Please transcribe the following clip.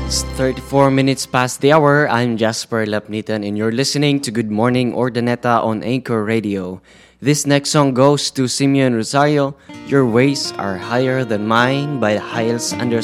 It's 34 minutes past the hour. I'm Jasper Lapnitan, and you're listening to Good Morning Ordaneta on Anchor Radio. This next song goes to Simeon Rosario, Your Ways Are Higher Than Mine by Hiles Anderson.